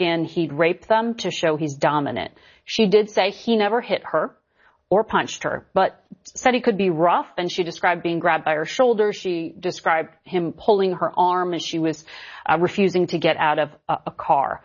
and he'd raped them to show he's dominant. She did say he never hit her or punched her, but said he could be rough, and she described being grabbed by her shoulder. She described him pulling her arm as she was refusing to get out of a car.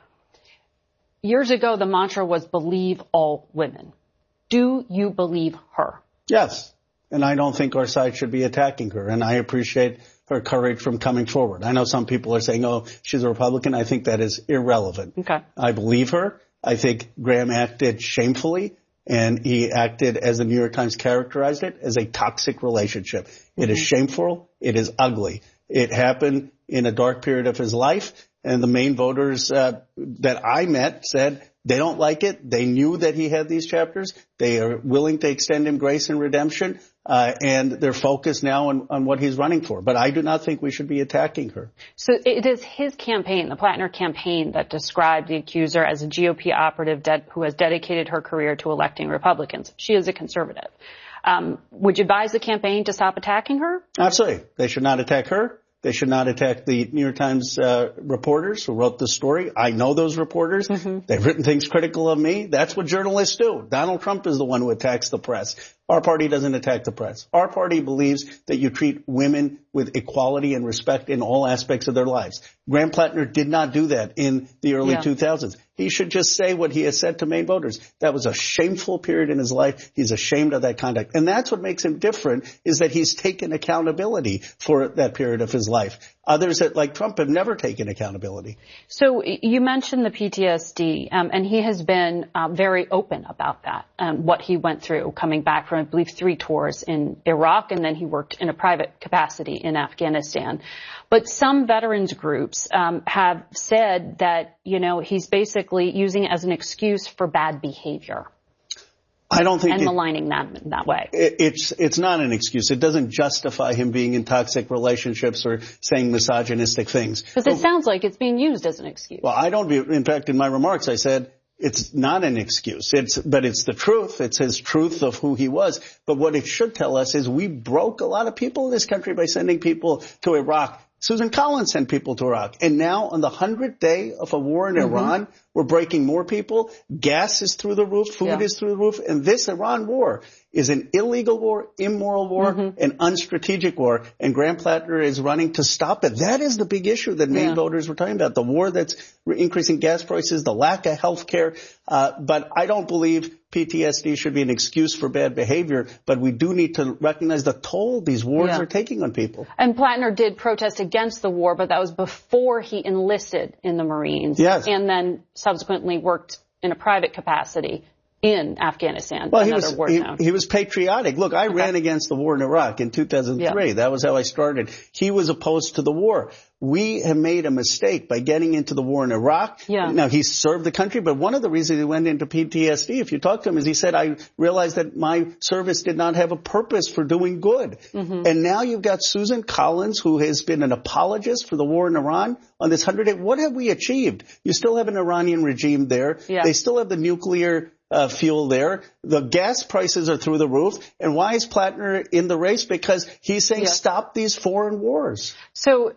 Years ago, the mantra was believe all women. Do you believe her? Yes. And I don't think our side should be attacking her. And I appreciate her courage from coming forward. I know some people are saying, oh, she's a Republican. I think that is irrelevant. Okay. I believe her. I think Graham acted shamefully, and he acted, as the New York Times characterized it, as a toxic relationship. Mm-hmm. It is shameful. It is ugly. It happened in a dark period of his life. And the Maine voters that I met said they don't like it. They knew that he had these chapters. They are willing to extend him grace and redemption. And they're focused now on what he's running for. But I do not think we should be attacking her. So it is his campaign, the Plattner campaign, that described the accuser as a GOP operative who has dedicated her career to electing Republicans. She is a conservative. Would you advise the campaign to stop attacking her? Absolutely. They should not attack her. They should not attack the New York Times reporters who wrote the story. I know those reporters. Mm-hmm. They've written things critical of me. That's what journalists do. Donald Trump is the one who attacks the press. Our party doesn't attack the press. Our party believes that you treat women with equality and respect in all aspects of their lives. Graham Plattner did not do that in the early 2000s. He should just say what he has said to Maine voters. That was a shameful period in his life. He's ashamed of that conduct. And that's what makes him different, is that he's taken accountability for that period of his life. Others that, like Trump, have never taken accountability. So you mentioned the PTSD, and he has been very open about that, what he went through coming back from, I believe, 3 tours in Iraq, and then he worked in a private capacity in Afghanistan. But some veterans groups have said that, you know, he's basically using it as an excuse for bad behavior. I don't think maligning them in that way. It's not an excuse. It doesn't justify him being in toxic relationships or saying misogynistic things. Because it sounds like it's being used as an excuse. Well, I don't. In fact, in my remarks, I said it's not an excuse. But it's the truth. It's his truth of who he was. But what it should tell us is we broke a lot of people in this country by sending people to Iraq. Susan Collins sent people to Iraq. And now on the 100th day of a war in Iran, we're breaking more people. Gas is through the roof. Food is through the roof. And this Iran war is an illegal war, immoral war, an unstrategic war. And Graham Plattner is running to stop it. That is the big issue that Maine voters were talking about. The war that's increasing gas prices, the lack of health care. But I don't believe PTSD should be an excuse for bad behavior. But we do need to recognize the toll these wars are taking on people. And Plattner did protest against the war, but that was before he enlisted in the Marines. Yes. And then subsequently worked in a private capacity in Afghanistan. Well, he was patriotic. Look, I ran against the war in Iraq in 2003. That was how I started. He was opposed to the war. We have made a mistake by getting into the war in Iraq. Now, he served the country, but one of the reasons he went into PTSD, if you talk to him, is he said, I realized that my service did not have a purpose for doing good. And now you've got Susan Collins, who has been an apologist for the war in Iran on this 100 day. What have we achieved? You still have an Iranian regime there. They still have the nuclear fuel there. The gas prices are through the roof. And why is Plattner in the race? Because he's saying stop these foreign wars. So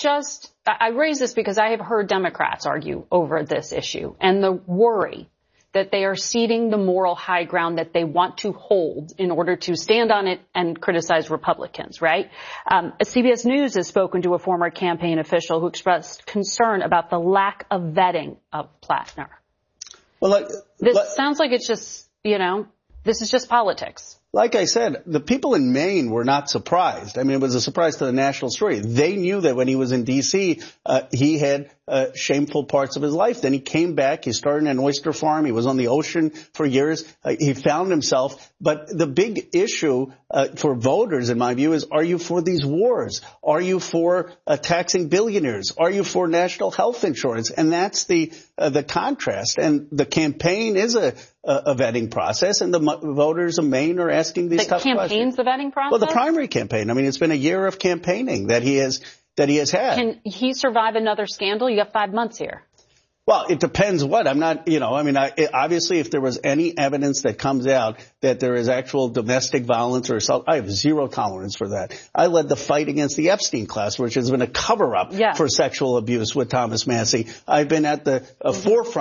I raise this because I have heard Democrats argue over this issue and the worry that they are ceding the moral high ground that they want to hold in order to stand on it and criticize Republicans, right? CBS News has spoken to a former campaign official who expressed concern about the lack of vetting of Plattner. Well, this sounds like it's just, this is just politics. Like I said, the people in Maine were not surprised. I mean, it was a surprise to the national story. They knew that when he was in D.C., he had shameful parts of his life. Then he came back. He started an oyster farm. He was on the ocean for years. He found himself. But the big issue for voters, in my view, is are you for these wars? Are you for taxing billionaires? Are you for national health insurance? And that's the contrast. And the campaign is a vetting process, and the voters of Maine are asking these tough questions. The campaign's the vetting process? Well, the primary campaign. I mean, it's been a year of campaigning that he has had. Can he survive another scandal? You have 5 months here. Well, it depends what. I'm not, obviously if there was any evidence that comes out that there is actual domestic violence or assault, I have zero tolerance for that. I led the fight against the Epstein class, which has been a cover-up for sexual abuse with Thomas Massie. I've been at the forefront